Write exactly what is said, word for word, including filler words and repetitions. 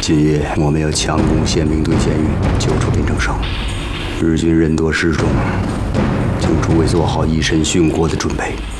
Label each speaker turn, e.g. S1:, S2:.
S1: 今夜我们要强攻宪兵队监狱，救出林正生。日军人多势众，请诸位做好以身殉国的准备。